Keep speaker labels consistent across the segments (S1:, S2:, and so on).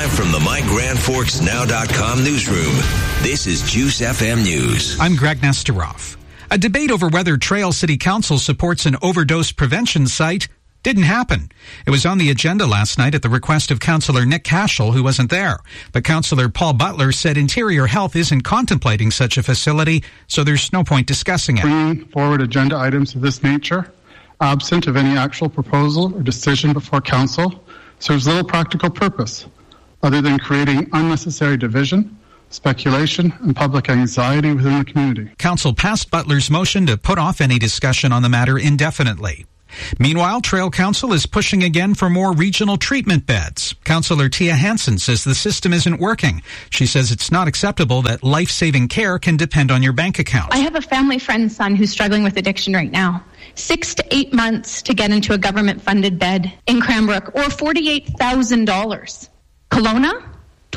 S1: Live from the MyGrandForksNow.com newsroom, this is Juice FM News.
S2: I'm Greg Nesteroff. A debate over whether Trail City Council supports an overdose prevention site didn't happen. It was on the agenda last night at the request of Councillor Nick Cashel, who wasn't there. But Councillor Paul Butler said Interior Health isn't contemplating such a facility, so there's no point discussing it.
S3: Bringing forward agenda items of this nature, absent of any actual proposal or decision before Council, serves little practical purpose other than creating unnecessary division, speculation, and public anxiety within the community.
S2: Council passed Butler's motion to put off any discussion on the matter indefinitely. Meanwhile, Trail Council is pushing again for more regional treatment beds. Councillor Tia Hansen says the system isn't working. She says it's not acceptable that life-saving care can depend on your bank account.
S4: I have a family friend's son who's struggling with addiction right now. 6 to 8 months to get into a government-funded bed in Cranbrook, or $48,000. Kelowna?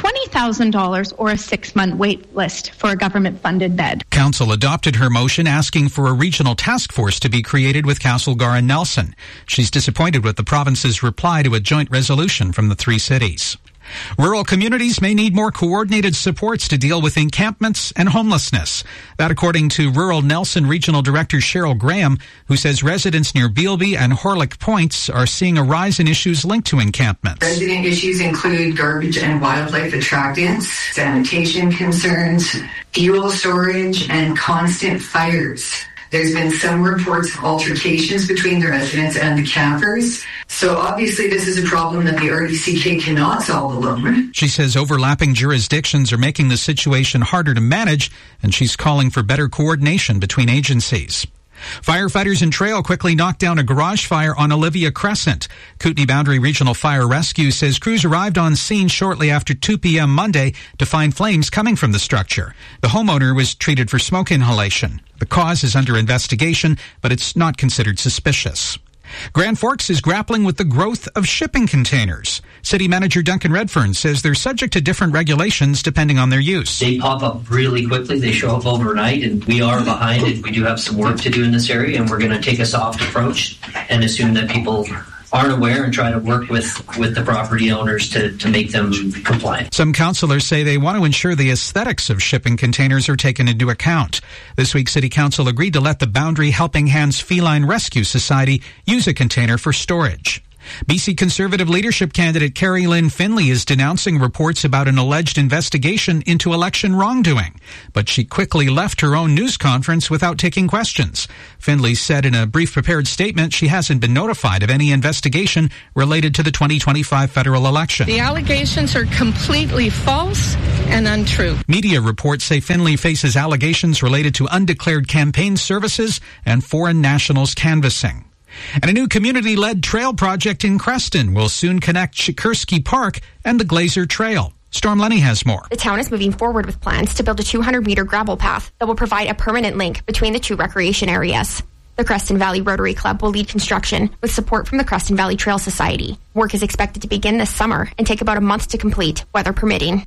S4: $20,000 or a 6-month wait list for a government-funded bed.
S2: Council adopted her motion asking for a regional task force to be created with Castlegar and Nelson. She's disappointed with the province's reply to a joint resolution from the three cities. Rural communities may need more coordinated supports to deal with encampments and homelessness. That according to Rural Nelson Regional Director Cheryl Graham, who says residents near Bealby and Horlick Points are seeing a rise in issues linked to encampments.
S5: Resident issues include garbage and wildlife attractants, sanitation concerns, fuel storage, and constant fires. There's been some reports of altercations between the residents and the campers. So obviously this is a problem that the RDCK cannot solve alone.
S2: She says overlapping jurisdictions are making the situation harder to manage, and she's calling for better coordination between agencies. Firefighters in Trail quickly knocked down a garage fire on Olivia Crescent. Kootenay Boundary Regional Fire Rescue says crews arrived on scene shortly after 2 p.m. Monday to find flames coming from the structure. The homeowner was treated for smoke inhalation. The cause is under investigation, but it's not considered suspicious. Grand Forks is grappling with the growth of shipping containers. City Manager Duncan Redfern says they're subject to different regulations depending on their use.
S6: They pop up really quickly. They show up overnight, and we are behind it. We do have some work to do in this area, and we're going to take a soft approach and assume that people aren't aware and try to work with the property owners to make them compliant.
S2: Some councillors say they want to ensure the aesthetics of shipping containers are taken into account. This week, City Council agreed to let the Boundary Helping Hands Feline Rescue Society use a container for storage. BC Conservative leadership candidate Carrie Lynn Finley is denouncing reports about an alleged investigation into election wrongdoing, but she quickly left her own news conference without taking questions. Finley said in a brief prepared statement she hasn't been notified of any investigation related to the 2025 federal election.
S7: The allegations are completely false and untrue.
S2: Media reports say Finley faces allegations related to undeclared campaign services and foreign nationals canvassing. And a new community-led trail project in Creston will soon connect Sikorsky Park and the Glazer Trail. Storm Lenny has more.
S8: The town is moving forward with plans to build a 200-meter gravel path that will provide a permanent link between the two recreation areas. The Creston Valley Rotary Club will lead construction with support from the Creston Valley Trail Society. Work is expected to begin this summer and take about a month to complete, weather permitting.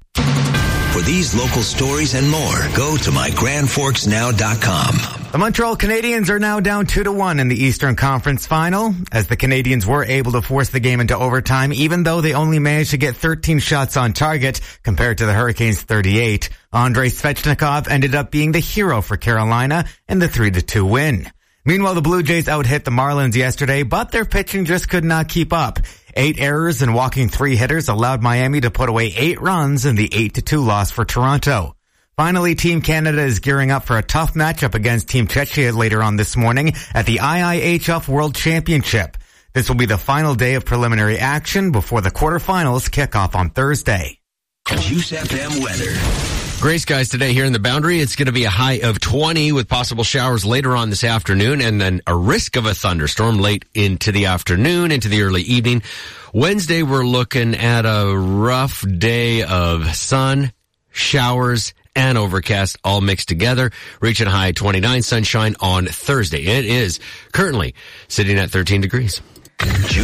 S1: For these local stories and more, go to MyGrandForksNow.com.
S9: The Montreal Canadiens are now down 2-1 in the Eastern Conference Final, as the Canadiens were able to force the game into overtime, even though they only managed to get 13 shots on target compared to the Hurricanes' 38. Andrei Svechnikov ended up being the hero for Carolina in the 3-2 win. Meanwhile, the Blue Jays out-hit the Marlins yesterday, but their pitching just could not keep up. 8 errors and walking 3 hitters allowed Miami to put away 8 runs in the 8-2 loss for Toronto. Finally, Team Canada is gearing up for a tough matchup against Team Czechia later on this morning at the IIHF World Championship. This will be the final day of preliminary action before the quarterfinals kick off on Thursday.
S1: Juice FM weather.
S10: Gray skies today here in the Boundary. It's going to be a high of 20 with possible showers later on this afternoon, and then a risk of a thunderstorm late into the afternoon, into the early evening. Wednesday, we're looking at a rough day of sun, showers, and overcast all mixed together, reaching a high 29 sunshine on Thursday. It is currently sitting at 13 degrees.